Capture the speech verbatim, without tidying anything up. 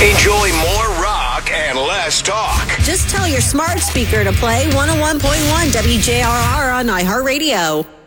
Enjoy more rock and less talk. Just tell your smart speaker to play one oh one point one W J R R on iHeartRadio.